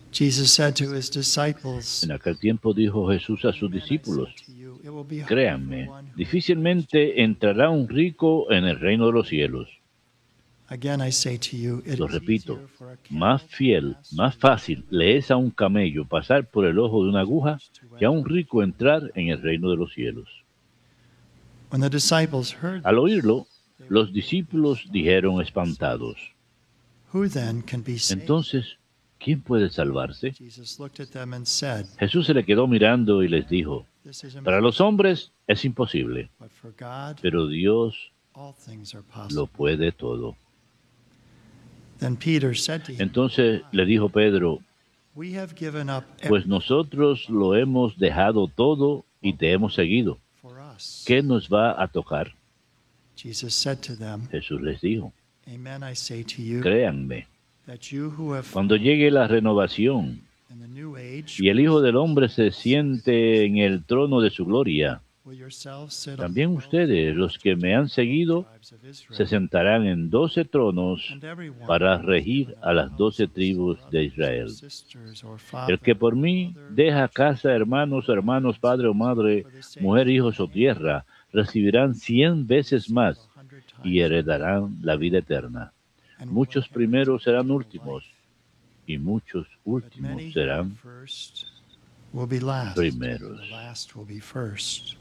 Jesus said to his disciples, En aquel tiempo dijo Jesús a sus "Amen, I say discípulos, to you, it will be hard for créanme, one who is difícilmente entrará un rico en el reino de los cielos. Again, I say to you, it Lo is repito, easier for a más camel to fiel, pass más through the eye fácil of a le es needle a un camello pasar por el ojo de una than for a aguja fish to que a un enter rico the entrar en kingdom el of reino de heaven." los cielos. When the disciples heard Al this, oírlo, they were los greatly discípulos dijeron astonished and said, espantados, "Who then can be saved?" entonces, ¿quién puede salvarse? Jesus looked at them and said, Jesús se le quedó mirando y les "Man, dijo, this is para los impossible, hombres es imposible, but for God, pero Dios all things are lo possible." puede todo. Then Peter said to him, Entonces le dijo Pedro, "We have given up pues nosotros lo hemos dejado todo y te hemos seguido. for us." ¿Qué nos va a tocar? Jesus said to them, Jesús les dijo, "Amen, I say to you, créanme, that you who have cuando llegue la renovación in the new age y el Hijo del Hombre se siente en el trono de su gloria, will yourselves sit on también 12 ustedes, los que me han seguido, tribes of se Israel, sentarán en 12 tronos and everyone para who has regir given a up las 12 houses, tribus de brothers, or Israel. sisters, or El father, que por or mí mother, deja or casa, children, hermanos, or hermanos, lands, padre o madre, for the sake mujer, of hijos o my name, tierra, recibirán 100 will veces receive más 100 y times more, heredarán la vida eterna. and will Muchos inherit primeros serán eternal últimos life. y muchos But many últimos who are serán first will be last, and primeros. the last will be first.